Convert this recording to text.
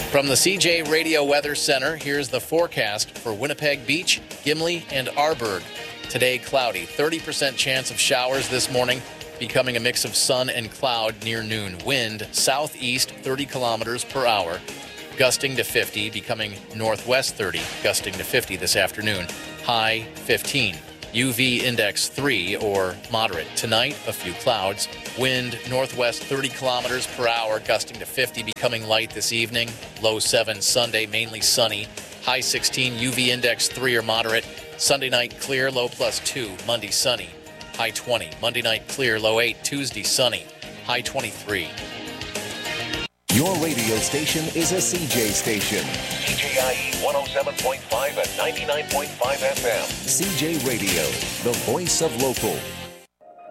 From the CJ Radio Weather Center, here's the forecast for Winnipeg Beach, Gimli, and Arborg. Today, cloudy. 30% chance of showers this morning, becoming a mix of sun and cloud near noon. Wind southeast 30 kilometers per hour, gusting to 50, becoming northwest 30, gusting to 50 this afternoon. High 15. UV index 3 or moderate. Tonight, a few clouds. Wind northwest 30 kilometers per hour, gusting to 50, becoming light this evening. Low 7 Sunday, mainly sunny. High 16, UV index 3 or moderate. Sunday night clear, low +2. Monday sunny. High 20. Monday night clear, low 8. Tuesday sunny. High 23. Your radio station is a CJ station. CJIE 107.5 and 99.5 FM. CJ Radio, the voice of local.